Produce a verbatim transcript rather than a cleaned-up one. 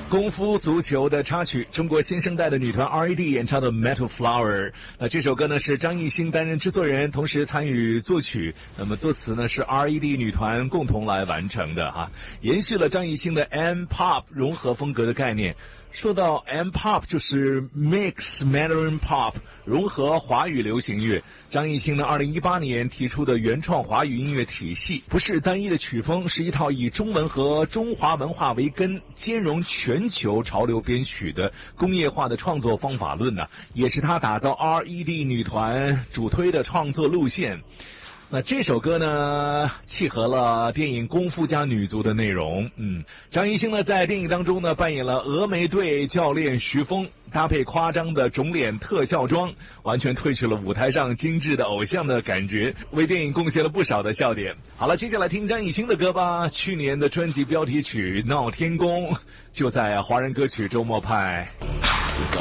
功夫足球的插曲，中国新生代的女团 R E D 演唱的 Metal Flower。那这首歌呢是张艺兴担任制作人，同时参与作曲，那么作词呢是 R E D 女团共同来完成的哈，延续了张艺兴的 M-pop 融合风格的概念。说到 M-pop 就是 Mix Mandarin Pop， 融合华语流行乐。张艺兴呢二零一八年提出的原创华语音乐体系，不是单一的曲风，是一套以中文和中华文化为根，兼容全球潮流编曲的工业化的创作方法论呢、啊，也是他打造 R E D 女团主推的创作路线。那这首歌呢，契合了电影《功夫家女足》的内容。嗯，张艺兴呢在电影当中呢扮演了峨眉队教练徐峰，搭配夸张的肿脸特效妆，完全褪去了舞台上精致的偶像的感觉，为电影贡献了不少的笑点。好了，接下来听张艺兴的歌吧。去年的专辑标题曲《闹天宫》就在华人歌曲周末派。